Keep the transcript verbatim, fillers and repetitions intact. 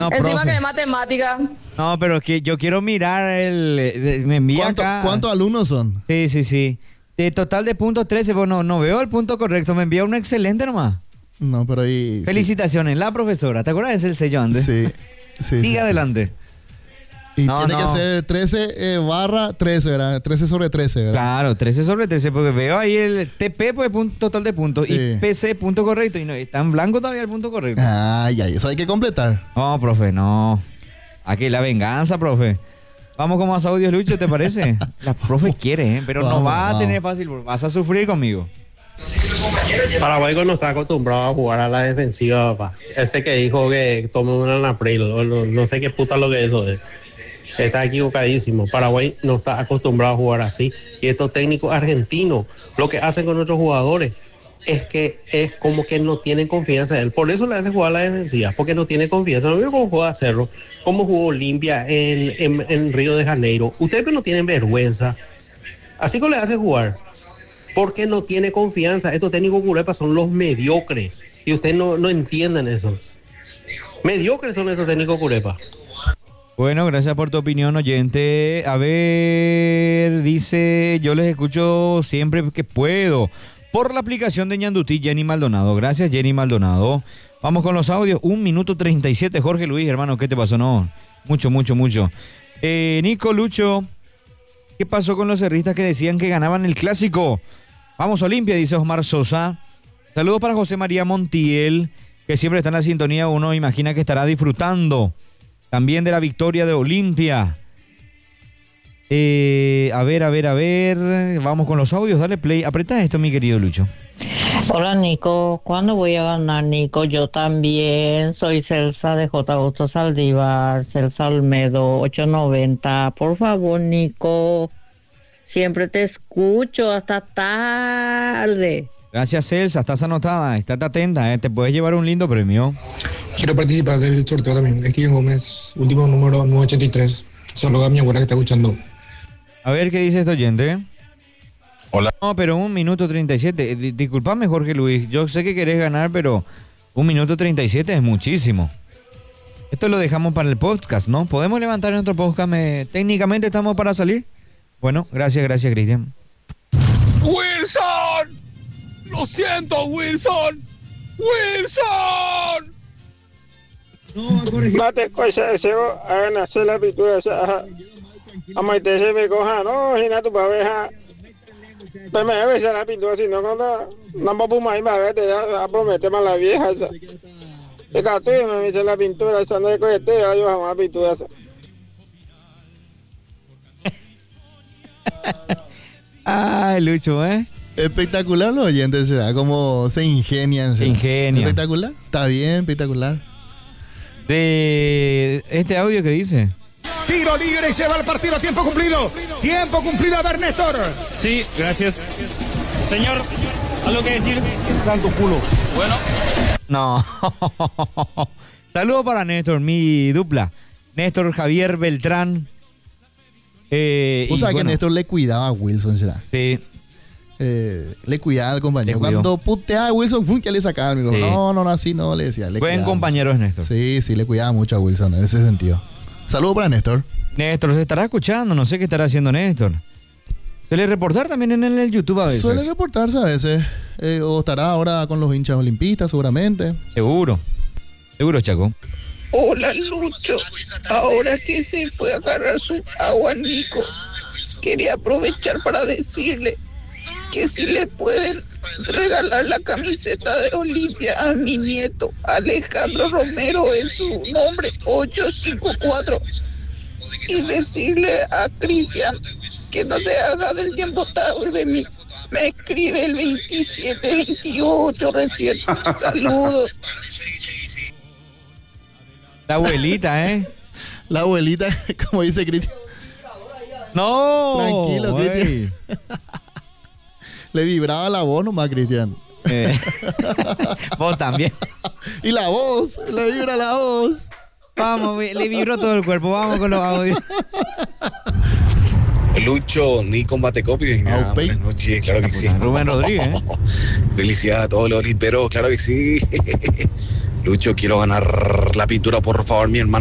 No, Encima profe. que es matemática. No, pero es que yo quiero mirar el... eh, Me envía ¿Cuánto- acá... ¿Cuántos alumnos son? Sí, sí, sí. De total de puntos trece, pues no, no veo el punto correcto. Me envía uno excelente nomás. No, pero ahí... Felicitaciones, la profesora. ¿Te acuerdas? Es el sello antes. Sí, sí. Sigue sí, sí. adelante. Y No, tiene no. que ser trece eh, barra trece, ¿verdad? trece sobre trece, ¿verdad? Claro, trece sobre trece, porque veo ahí el T P, pues punto total de puntos, Sí. y P C, punto correcto, y no, está en blanco todavía el punto correcto. Ay, ay, eso hay que completar. No, profe, no. Aquí la venganza, profe. Vamos con más audios, Lucho, ¿te parece? La profe quiere, ¿eh? Pero no Vamos, va a vamos. tener fácil, vas a sufrir conmigo. Paraguay no está acostumbrado a jugar a la defensiva, papá. Ese que dijo que tome un anapril, o no, no sé qué puta lo que es eso de. Está equivocadísimo. Paraguay no está acostumbrado a jugar así. Y estos técnicos argentinos, lo que hacen con nuestros jugadores es que es como que no tienen confianza en él. Por eso le hace jugar a la defensiva, porque no tiene confianza. No veo cómo juega Cerro, cómo jugó Olimpia en, en, en Río de Janeiro. Ustedes no tienen vergüenza. Así que le hace jugar. Porque no tiene confianza. Estos técnicos curepas son los mediocres. Y ustedes no, no entienden eso. Mediocres son estos técnicos curepas. Bueno, gracias por tu opinión, oyente. A ver, dice, yo les escucho siempre que puedo por la aplicación de Ñandutí, Jenny Maldonado. Gracias, Jenny Maldonado. Vamos con los audios. Un minuto treinta y siete. Jorge Luis, hermano, ¿qué te pasó? No, mucho, mucho, mucho. Eh, Nico, Lucho, ¿qué pasó con los cerristas que decían que ganaban el clásico? Vamos, Olimpia, dice Osmar Sosa. Saludos para José María Montiel, que siempre está en la sintonía. Uno imagina que estará disfrutando también de la victoria de Olimpia. Eh, a ver, a ver, a ver. Vamos con los audios. Dale play. Apreta esto, mi querido Lucho. Hola Nico, ¿cuándo voy a ganar Nico? Yo también soy Celsa de J. Augusto Saldívar, Celsa Olmedo, ocho noventa. Por favor Nico, siempre te escucho hasta tarde. Gracias, Celsa. Estás anotada. Estás atenta. ¿eh? Te puedes llevar un lindo premio. Quiero participar del sorteo también. Steven Gómez, último número novecientos ochenta y tres. Saludos a mi abuela que está escuchando. A ver qué dice este oyente. Hola. No, pero un minuto treinta y siete. D- disculpame, Jorge Luis. Yo sé que querés ganar, pero un minuto treinta y siete es muchísimo. Esto lo dejamos para el podcast, ¿no? ¿Podemos levantar nuestro podcast? Me- Técnicamente estamos para salir. Bueno, gracias, gracias, Cristian. ¡Wilson! ¡Lo siento, Wilson! ¡Wilson! Mate cosa ese hagan hacer la pintura esa ama te se me coja no hina tu pareja pero me debe ser la pintura si no cuando no me pongo ahí me te a prometer más la vieja esa de cato me dice la pintura esa no es cohete yo vamos a pintura esa. Ay, Lucho, ¿eh? Espectacular los oyentes, ¿será? Como se ingenian. Se ¿será? ingenian. Espectacular. Está bien, espectacular. De este audio que dice. Tiro libre y se va el partido. Tiempo cumplido. Tiempo cumplido. A ver, Néstor. Sí, gracias. Señor, ¿algo que decir? Santo culo. Bueno. No. Saludos para Néstor, mi dupla. Néstor Javier Beltrán. Eh, O y sea que bueno, Néstor le cuidaba a Wilson, ¿será? Sí. Eh, le cuidaba al compañero. Le cuidó. Cuando puteaba a Wilson, ¡fum! Que le sacaba el micrófono. Sí. No, no, no, así no, le decía. Le Buen cuidaba compañero es Néstor. mucho. Sí, sí, le cuidaba mucho a Wilson en ese sentido. Saludos para Néstor. Néstor se estará escuchando, no sé qué estará haciendo Néstor. Suele reportar también en el YouTube a veces. Suele reportarse a veces. Eh, o estará ahora con los hinchas olimpistas, seguramente. Seguro. Seguro, Chaco. Hola Lucho, ahora que se fue a agarrar su agua Nico, quería aprovechar para decirle que si le pueden regalar la camiseta de Olimpia a mi nieto Alejandro Romero, es su nombre, ocho cinco cuatro, y decirle a Cristian que no se haga del tiempo tarde de mí. Me escribe el veintisiete veintiocho recién. Saludos. La abuelita, ¿eh? La abuelita, como dice Cristian. No. Tranquilo, güey. Cristian. Le vibraba la voz nomás, Cristian. Eh, vos también. Y la voz, le vibra la voz. Vamos, le vibró todo el cuerpo. Vamos con los audios. Lucho, ni combate copio y nada. Buenas noches, claro que sí. Rubén Rodríguez, ¿eh? Felicidades a todos los olimperos, claro que sí. Lucho, quiero ganar la pintura, por favor, mi hermano.